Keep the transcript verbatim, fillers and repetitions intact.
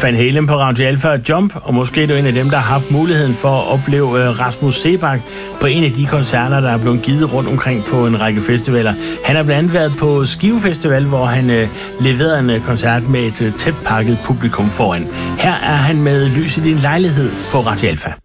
Van Halen på Radio Alpha og Jump, og måske er du en af dem, der har haft muligheden for at opleve Rasmus Seebach på en af de koncerter, der er blevet givet rundt omkring på en række festivaler. Han har blandt andet været på Skive Festival, hvor han øh, leverede en koncert med et øh, tæt pakket publikum foran. Her er han med Lys i din lejlighed på Radio Alpha.